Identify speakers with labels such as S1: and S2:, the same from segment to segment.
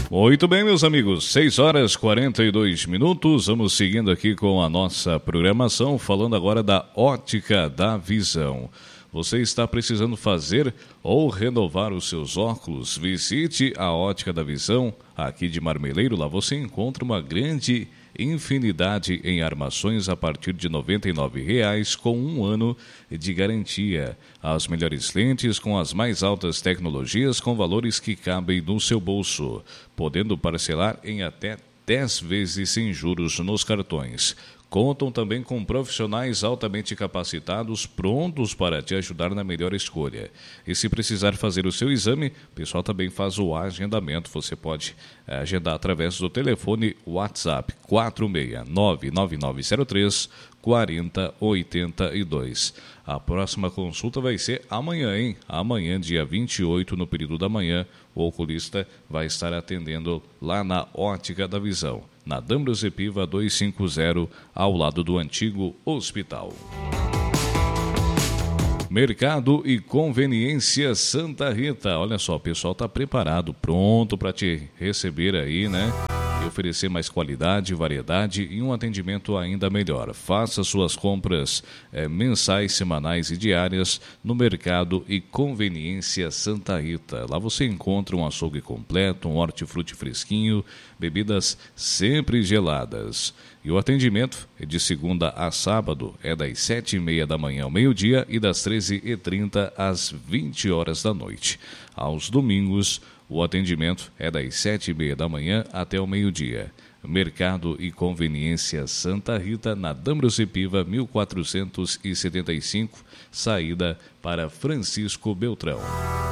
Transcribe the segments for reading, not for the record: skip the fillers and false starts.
S1: Muito bem, meus amigos, 6h42. Vamos seguindo aqui com a nossa programação, falando agora da Ótica da Visão. Você está precisando fazer ou renovar os seus óculos? Visite a Ótica da Visão, aqui de Marmeleiro. Lá você encontra uma grande infinidade em armações a partir de R$ 99,00 com 1 ano de garantia. As melhores lentes com as mais altas tecnologias com valores que cabem no seu bolso, podendo parcelar em até 10 vezes sem juros nos cartões. Contam também com profissionais altamente capacitados, prontos para te ajudar na melhor escolha. E se precisar fazer o seu exame, o pessoal também faz o agendamento. Você pode agendar através do telefone WhatsApp 469-9903-4082. A próxima consulta vai ser amanhã, hein? Amanhã, dia 28, no período da manhã, o oculista vai estar atendendo lá na Ótica da Visão, na D'Ambrosio Piva 250, ao lado do antigo hospital. Mercado e Conveniência Santa Rita. Olha só, o pessoal está preparado, pronto para te receber aí, né? E oferecer mais qualidade, variedade e um atendimento ainda melhor. Faça suas compras mensais, semanais e diárias no Mercado e Conveniência Santa Rita. Lá você encontra um açougue completo, um hortifruti fresquinho, bebidas sempre geladas. E o atendimento é de segunda a sábado, é das 7h30 da manhã ao meio-dia e das 13h30 às 20 horas da noite. Aos domingos, o atendimento é das 7h30 da manhã até o meio-dia. Mercado e Conveniência Santa Rita, na D'Ambrosio Piva 1475, saída para Francisco Beltrão.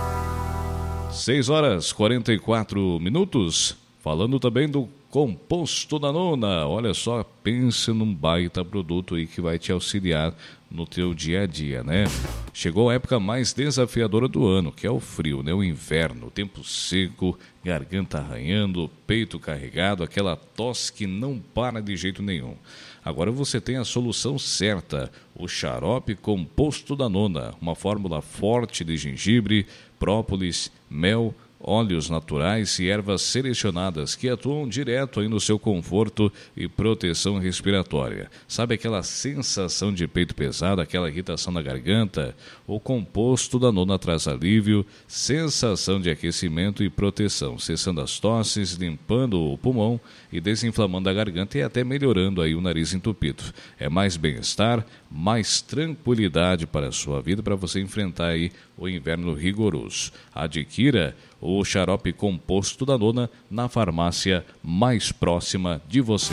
S1: 6h44. Falando também do Composto da Nona. Olha só, pense num baita produto aí que vai te auxiliar no teu dia a dia, né? Chegou a época mais desafiadora do ano, que é o frio, né? O inverno, tempo seco, garganta arranhando, peito carregado, aquela tosse que não para de jeito nenhum. Agora você tem a solução certa, o xarope Composto da Nona, uma fórmula forte de gengibre, própolis, mel, óleos naturais e ervas selecionadas que atuam direto aí no seu conforto e proteção respiratória. Sabe aquela sensação de peito pesado, aquela irritação na garganta? O Composto da Nona traz alívio, sensação de aquecimento e proteção, cessando as tosses, limpando o pulmão e desinflamando a garganta e até melhorando aí o nariz entupido. É mais bem-estar, mais tranquilidade para a sua vida, para você enfrentar aí o inverno rigoroso. Adquira o xarope Composto da Nona na farmácia mais próxima de você.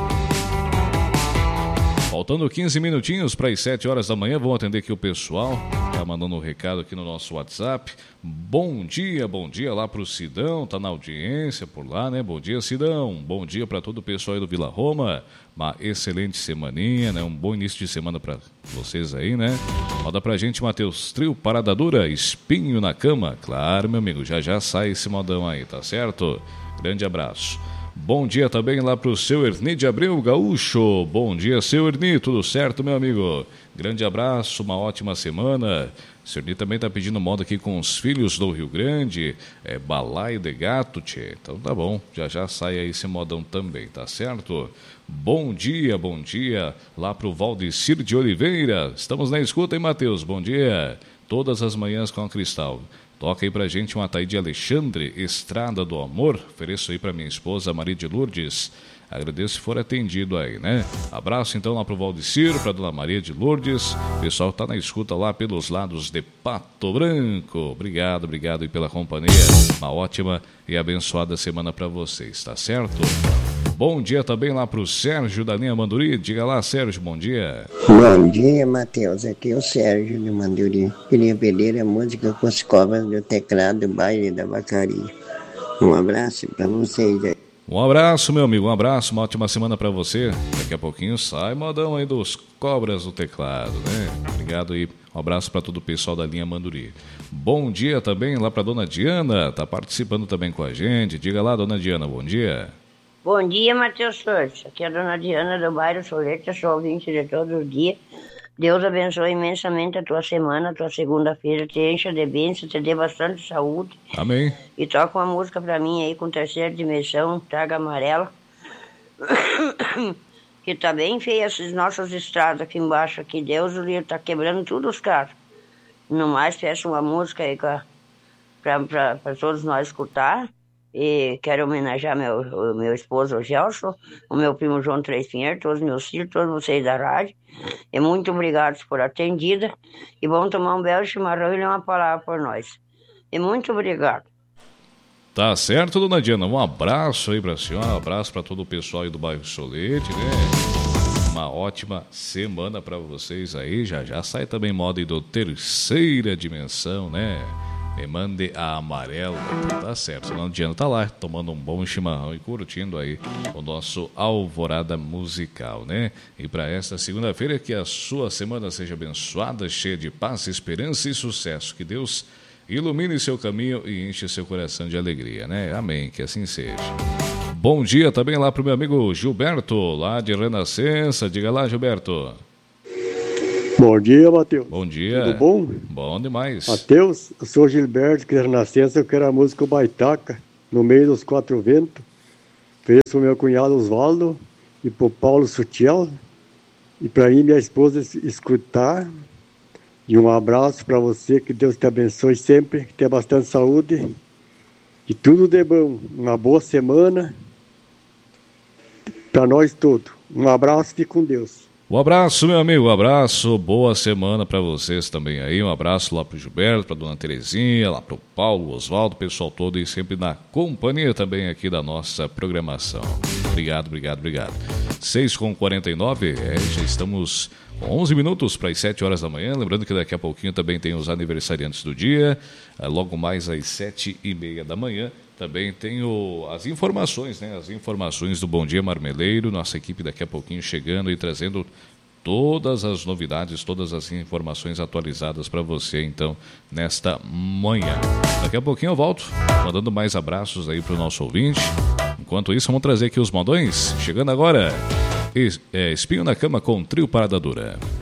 S1: Faltando 15 minutinhos para as 7 horas da manhã, vamos atender aqui o pessoal. Tá mandando um recado aqui no nosso WhatsApp. Bom dia lá pro Sidão, tá na audiência por lá, né? Bom dia, Sidão. Bom dia para todo o pessoal aí do Vila Roma. Uma excelente semaninha, né? Um bom início de semana para vocês aí, né? Manda pra gente, Matheus Trio, Parada Dura, Espinho na Cama. Claro, meu amigo, já sai esse modão aí, tá certo? Grande abraço. Bom dia também lá pro seu Erni de Abreu, gaúcho. Bom dia, seu Erni, tudo certo, meu amigo? Grande abraço, uma ótima semana. O seu Erni também tá pedindo moda aqui com os filhos do Rio Grande, balaio de gato, tchê. Então tá bom, já sai aí esse modão também, tá certo? Bom dia lá pro Valdecir de Oliveira. Estamos na escuta, hein, Matheus? Bom dia. Todas as manhãs com a Cristal. Toca aí pra gente uma Ataíde Alexandre, Estrada do Amor. Ofereço aí pra minha esposa Maria de Lourdes. Agradeço se for atendido aí, né? Abraço então lá pro Valdecir, pra dona Maria de Lourdes. O pessoal tá na escuta lá pelos lados de Pato Branco. Obrigado aí pela companhia. Uma ótima e abençoada semana pra vocês, tá certo? Bom dia também lá pro Sérgio da linha Manduri. Diga lá, Sérgio, bom dia.
S2: Bom dia, Matheus. Aqui é o Sérgio de Manduri. Queria pedir a música com as cobras do teclado Baile da Vacaria. Um abraço para vocês aí.
S1: Um abraço, meu amigo, um abraço, uma ótima semana para você. Daqui a pouquinho sai modão aí dos Cobras do Teclado, né? Obrigado aí, um abraço para todo o pessoal da linha Manduri. Bom dia também lá para dona Diana, tá participando também com a gente. Diga lá, dona Diana, bom dia.
S3: Bom dia, Matheus Torres. Aqui é a dona Diana do bairro Soleta, sou ouvinte de todos os dias.
S2: Deus abençoe imensamente a tua semana, a tua segunda-feira, te encha de bênção, te dê bastante saúde.
S1: Amém.
S2: E toca uma música pra mim aí com terceira dimensão, Traga Amarela. Que tá bem feia essas nossas estradas aqui embaixo, aqui. Deus o livre, tá quebrando tudo os carros. No mais, peço uma música aí pra todos nós escutar. E quero homenagear o meu esposo, o Gelson, o meu primo João Três Pinheiro, todos os meus filhos, todos vocês da rádio. E muito obrigado por atendida. E vamos tomar um belo chimarrão e ler uma palavra por nós. E muito obrigado.
S1: Tá certo, dona Diana. Um abraço aí pra senhora, um abraço pra todo o pessoal aí do bairro Solete, né? Uma ótima semana pra vocês aí. Já sai também moda do terceira dimensão, né? Me mande a amarela. Tá certo, dona Diana tá lá tomando um bom chimarrão e curtindo aí o nosso Alvorada Musical, né? E para esta segunda-feira, que a sua semana seja abençoada, cheia de paz, esperança e sucesso. Que Deus ilumine seu caminho e enche seu coração de alegria, né? Amém, que assim seja. Bom dia também lá pro meu amigo Gilberto, lá de Renascença. Diga lá, Gilberto.
S3: Bom dia, Matheus.
S1: Bom dia.
S3: Tudo bom?
S1: Bom demais.
S3: Matheus, eu sou Gilberto, que é Renascença, eu quero a música Baitaca, No Meio dos Quatro Ventos. Ofereço pro meu cunhado Osvaldo e pro Paulo Sutiel. E para mim, minha esposa escutar. E um abraço para você, que Deus te abençoe sempre, que tenha bastante saúde. E tudo de bom. Uma boa semana para nós todos. Um abraço e com Deus.
S1: Um abraço, meu amigo, um abraço, boa semana para vocês também aí, um abraço lá pro Gilberto, pra dona Terezinha, lá pro Paulo, Osvaldo, pessoal todo e sempre na companhia também aqui da nossa programação. Obrigado. 6h49, já estamos com 11 minutos para as 7 horas da manhã, lembrando que daqui a pouquinho também tem os aniversariantes do dia, logo mais às 7h30 da manhã. Também tenho as informações, né? As informações do Bom Dia Marmeleiro, nossa equipe daqui a pouquinho chegando e trazendo todas as novidades, todas as informações atualizadas para você, então, nesta manhã. Daqui a pouquinho eu volto, mandando mais abraços aí para o nosso ouvinte. Enquanto isso, vamos trazer aqui os modões. Chegando agora, Espinho na Cama com Trio Parada Dura.